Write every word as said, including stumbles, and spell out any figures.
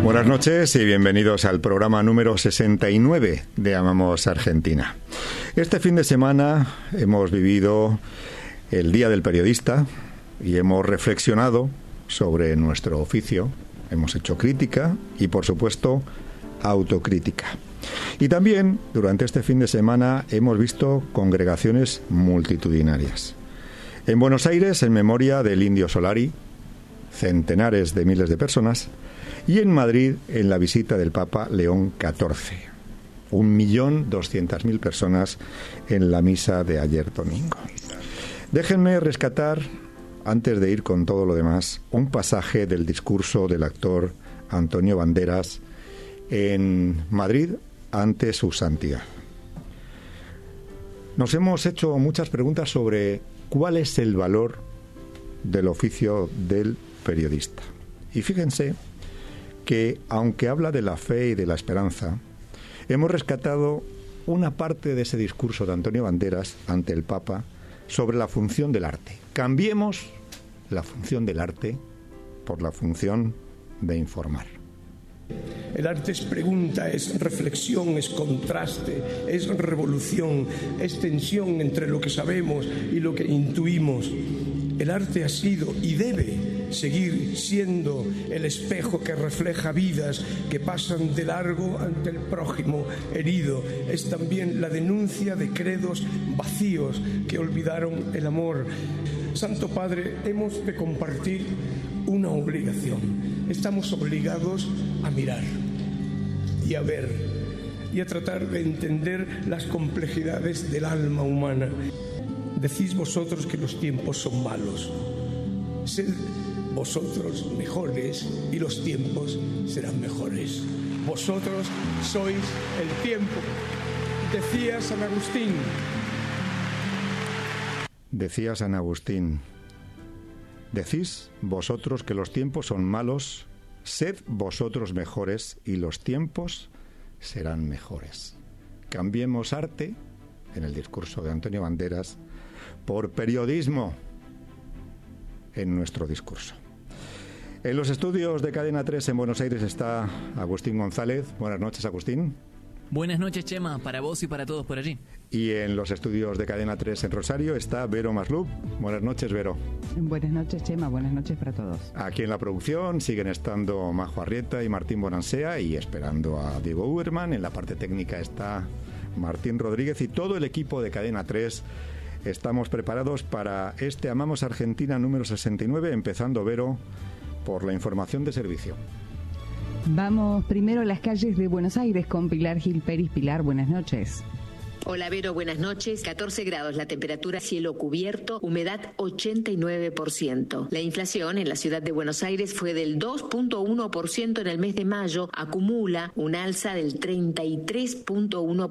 Buenas noches y bienvenidos al programa número sesenta y nueve de Amamos Argentina. Este fin de semana hemos vivido el Día del Periodista y hemos reflexionado sobre nuestro oficio, hemos hecho crítica y, por supuesto, autocrítica. Y también, durante este fin de semana, hemos visto congregaciones multitudinarias. En Buenos Aires, en memoria del Indio Solari, centenares de miles de personas, y en Madrid, en la visita del Papa León catorce. Un millón doscientas mil personas en la misa de ayer domingo. Déjenme rescatar, antes de ir con todo lo demás, un pasaje del discurso del actor Antonio Banderas en Madrid ante su santidad. Nos hemos hecho muchas preguntas sobre cuál es el valor del oficio del periodista. Y fíjense que, aunque habla de la fe y de la esperanza, hemos rescatado una parte de ese discurso de Antonio Banderas ante el Papa sobre la función del arte. Cambiemos la función del arte por la función de informar. El arte es pregunta, es reflexión, es contraste, es revolución, es tensión entre lo que sabemos y lo que intuimos. El arte ha sido y debe seguir siendo el espejo que refleja vidas que pasan de largo ante el prójimo herido. Es también la denuncia de credos vacíos que olvidaron el amor. Santo Padre, hemos de compartir una obligación. Estamos obligados a mirar y a ver y a tratar de entender las complejidades del alma humana. Decís vosotros que los tiempos son malos. Sed vosotros mejores y los tiempos serán mejores. Vosotros sois el tiempo. Decía San Agustín. Decía San Agustín. Decís vosotros que los tiempos son malos, sed vosotros mejores y los tiempos serán mejores. Cambiemos arte, en el discurso de Antonio Banderas, por periodismo en nuestro discurso. En los estudios de Cadena tres en Buenos Aires está Agustín González. Buenas noches, Agustín. Buenas noches, Chema, para vos y para todos por allí. Y en los estudios de Cadena tres en Rosario está Vero Maslup. Buenas noches, Vero. Buenas noches, Chema. Buenas noches para todos. Aquí en la producción siguen estando Majo Arrieta y Martín Bonansea, y esperando a Diego Uberman. En la parte técnica está Martín Rodríguez y todo el equipo de Cadena tres. Estamos preparados para este Amamos Argentina número sesenta y nueve, empezando, Vero, por la información de servicio. Vamos primero a las calles de Buenos Aires con Pilar Gil Peris. Pilar, buenas noches. Hola, Vero, buenas noches. catorce grados la temperatura, cielo cubierto, humedad ochenta y nueve por ciento. La inflación en la ciudad de Buenos Aires fue del dos punto uno por ciento en el mes de mayo, acumula un alza del treinta y tres punto uno por ciento.